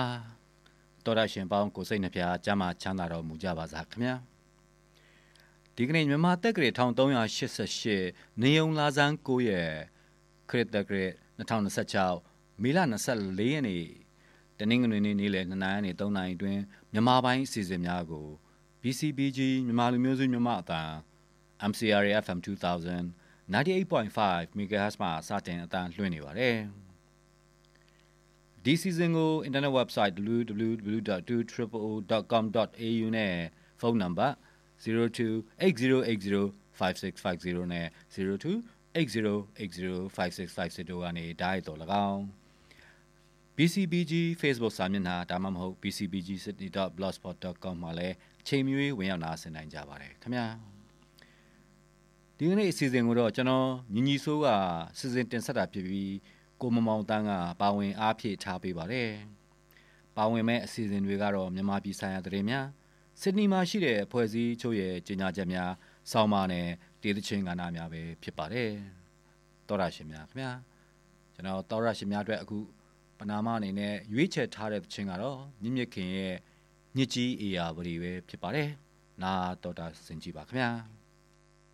တော်ရရှင်ပေါင်းကိုစိတ်နှဖျားကျမ်းမာချမ်းသာတော်မူကြပါစားခင်ဗျာဒီကနေ့မြန်မာတက္ကရာ1388နေုံလာဇန်း9ရက်ခရစ်တက္ကရာ2026မေလ24ရက်နေ့တနင်္ဂနွေနေ့နေ့လယ်2နာရီနဲ့3နာရီအတွင်းမြန်မာပိုင်းအစီအစဉ်များကို BCBG မြန်မာလူမျိုးစုမြန်မာအသံ MCR FM 2000 98.5 MHz မှာစတင်အသံလွှင့်နေပါတယ်ဒီစီဇန်ကို internet website www.200.com.au နဲ့ဖုန်းနံပါတ်0280805650နဲ့0280805650တို့ကနေဓာတ်ရိုက်တော်၎င်း BCBG Facebook စာမျက်နှာဒါမှမဟုတ် bcbgcity.blogspot.com မှာလည်းအချိန်မီဝင်ရောက်နားဆင်နိုင်ကြပါတယ်ခင်ဗျာဒီကနေ့အစီအစဉ်ကိုတော့ကျွန်တော်ညီညီဆိုးကစီစဉ်တင်ဆက်တာဖြစ်ပြီးကိုမမောင်တန်းကပါဝင်အားဖြည့်ထားပေးပါတယ်။ပါဝင်မဲ့အစီအစဉ်တွေကတော့မြန်မာပြည်ဆိုင်ရာသတင်းများစစ်နီမှာရှိတဲ့အဖွဲ့အစည်းချို့ရဲ့ကြေညာချက်များစောင်းပါနဲ့ဒေသချင်းကဏ္ဍများပဲဖြစ်ပါတယ်။သောရရှင်များခင်ဗျာကျွန်တော်သောရရှင်များအတွက်အခုပနာမအနေနဲ့ရွေးချယ်ထားတဲ့သချင်းကတော့မြင့်မြတ်ခင်ရဲ့ညစ်ကြီးအေယာဝတီပဲဖြစ်ပါတယ်။နာတော်တာဆင်ကြည့်ပါခင်ဗျာ။